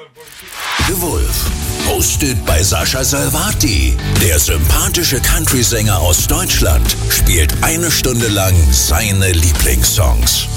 The Wolf, hosted bei Sascha Salvati. Der sympathische Country-Sänger aus Deutschland spielt 1 Stunde lang seine Lieblingssongs.